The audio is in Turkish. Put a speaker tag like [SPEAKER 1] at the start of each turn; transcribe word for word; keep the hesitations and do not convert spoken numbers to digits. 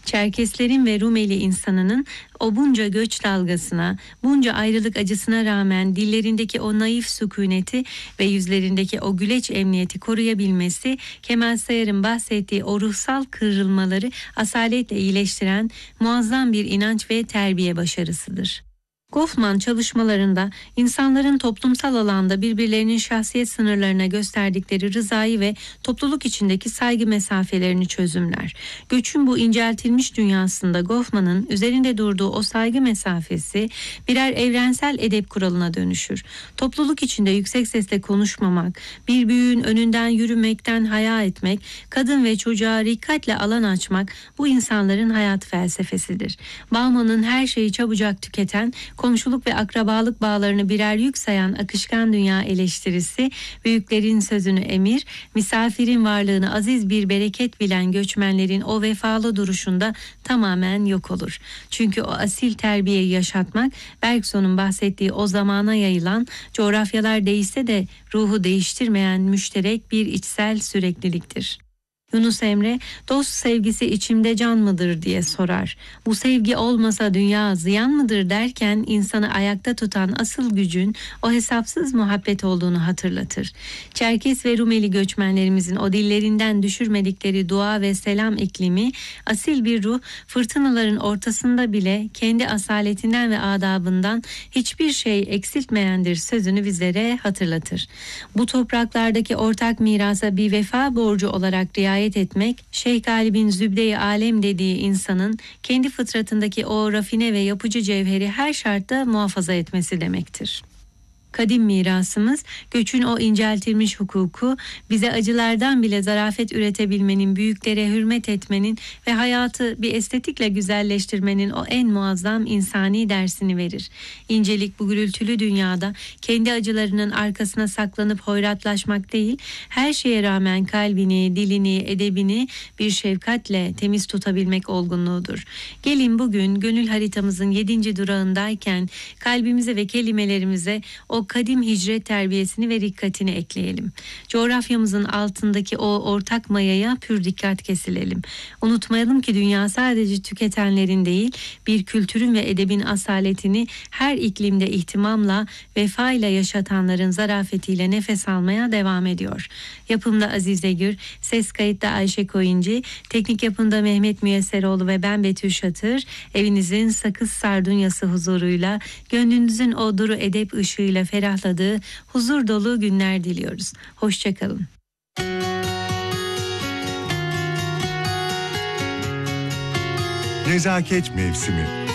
[SPEAKER 1] Çerkeslerin ve Rumeli insanının o bunca göç dalgasına, bunca ayrılık acısına rağmen dillerindeki o naif sükuneti ve yüzlerindeki o güleç emniyeti koruyabilmesi, Kemal Sayar'ın bahsettiği o ruhsal kırılmaları asaletle iyileştiren muazzam bir inanç ve terbiye başarısıdır. Goffman çalışmalarında insanların toplumsal alanda birbirlerinin şahsiyet sınırlarına gösterdikleri rızayı ve topluluk içindeki saygı mesafelerini çözümler. Göçün bu inceltilmiş dünyasında Goffman'ın üzerinde durduğu o saygı mesafesi birer evrensel edep kuralına dönüşür. Topluluk içinde yüksek sesle konuşmamak, bir büyüğün önünden yürümekten haya etmek, kadın ve çocuğa rikkatle alan açmak bu insanların hayat felsefesidir. Bauman'ın her şeyi çabucak tüketen, komşuluk ve akrabalık bağlarını birer yük sayan akışkan dünya eleştirisi, büyüklerin sözünü emir, misafirin varlığını aziz bir bereket bilen göçmenlerin o vefalı duruşunda tamamen yok olur. Çünkü o asil terbiyeyi yaşatmak, Bergson'un bahsettiği o zamana yayılan, coğrafyalar değişse de ruhu değiştirmeyen müşterek bir içsel sürekliliktir. Yunus Emre, dost sevgisi içimde can mıdır diye sorar. Bu sevgi olmasa dünya ziyan mıdır derken insanı ayakta tutan asıl gücün o hesapsız muhabbet olduğunu hatırlatır. Çerkes ve Rumeli göçmenlerimizin o dillerinden düşürmedikleri dua ve selam iklimi, asil bir ruh fırtınaların ortasında bile kendi asaletinden ve adabından hiçbir şey eksiltmeyendir sözünü bizlere hatırlatır. Bu topraklardaki ortak mirasa bir vefa borcu olarak riayet etmek, Şeyh Galip'in Zübde-i Alem dediği insanın kendi fıtratındaki o rafine ve yapıcı cevheri her şartta muhafaza etmesi demektir. Kadim mirasımız, göçün o inceltilmiş hukuku, bize acılardan bile zarafet üretebilmenin, büyüklere hürmet etmenin ve hayatı bir estetikle güzelleştirmenin o en muazzam insani dersini verir. İncelik bu gürültülü dünyada kendi acılarının arkasına saklanıp hoyratlaşmak değil, her şeye rağmen kalbini, dilini, edebini bir şefkatle temiz tutabilmek olgunluğudur. Gelin bugün gönül haritamızın yedinci durağındayken kalbimize ve kelimelerimize o kadim hicret terbiyesini ve rikkatini ekleyelim. Coğrafyamızın altındaki o ortak mayaya pür dikkat kesilelim. Unutmayalım ki dünya sadece tüketenlerin değil, bir kültürün ve edebin asaletini her iklimde ihtimamla, vefayla yaşatanların zarafetiyle nefes almaya devam ediyor. Yapımda Azize Gür, ses kayıtta Ayşe Koyuncu, teknik yapımda Mehmet Müyesseroğlu ve ben Betül Şatır, evinizin sakız sardunyası huzuruyla, gönlünüzün o duru edep ışığıyla ferahladığı huzur dolu günler diliyoruz. Hoşçakalın.
[SPEAKER 2] Nezaket mevsimi.